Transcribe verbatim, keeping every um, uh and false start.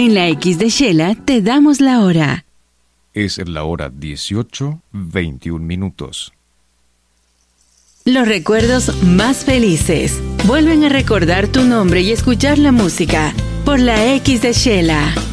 En la X de Shela te damos la hora. Es la hora dieciocho, veintiún minutos. Los recuerdos más felices vuelven a recordar tu nombre y escuchar la música por la X de Shela.